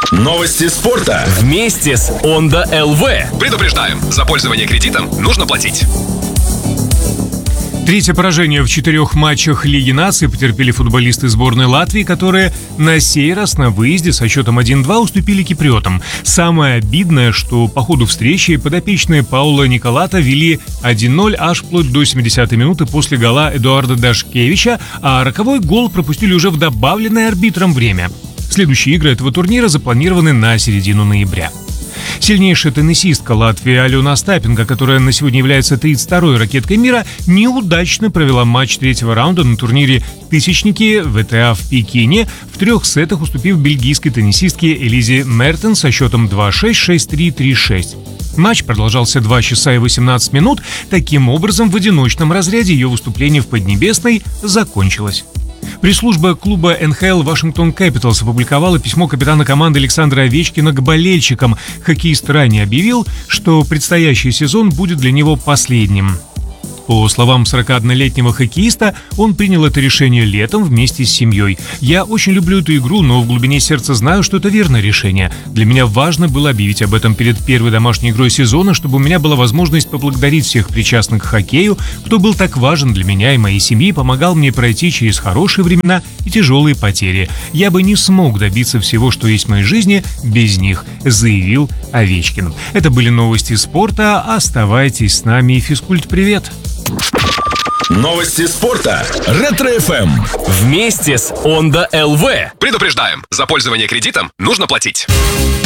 Новости спорта вместе с Онда ЛВ. Предупреждаем, за пользование кредитом нужно платить. Третье поражение в 4 матчах Лиги наций потерпели футболисты сборной Латвии, которые на сей раз на выезде со счетом 1-2 уступили киприотам. Самое обидное, что по ходу встречи подопечные Паула Николата вели 1-0 аж вплоть до 70-й минуты после гола Эдуарда Дашкевича, а роковой гол пропустили уже в добавленное арбитром время. Следующие игры этого турнира запланированы на середину ноября. Сильнейшая теннисистка Латвии Алена Остапенко, которая на сегодня является 32-й ракеткой мира, неудачно провела матч третьего раунда на турнире «Тысячники» ВТА в Пекине, в 3 сетах уступив бельгийской теннисистке Элизе Мертенс со счетом 2-6, 6-3, 3-6. Матч продолжался 2 часа и 18 минут. Таким образом, в одиночном разряде ее выступление в Поднебесной закончилось. Пресс-служба клуба НХЛ «Вашингтон Кэпиталс» опубликовала письмо капитана команды Александра Овечкина к болельщикам. Хоккеист ранее объявил, что предстоящий сезон будет для него последним. По словам 41-летнего хоккеиста, он принял это решение летом вместе с семьей. «Я очень люблю эту игру, но в глубине сердца знаю, что это верное решение. Для меня важно было объявить об этом перед первой домашней игрой сезона, чтобы у меня была возможность поблагодарить всех причастных к хоккею, кто был так важен для меня и моей семьи, помогал мне пройти через хорошие времена и тяжелые потери. Я бы не смог добиться всего, что есть в моей жизни, без них», — заявил Овечкин. Это были новости спорта. Оставайтесь с нами. Физкульт-привет! Новости спорта. Ретро-ФМ. Вместе с Онда ЛВ. Предупреждаем, за пользование кредитом нужно платить.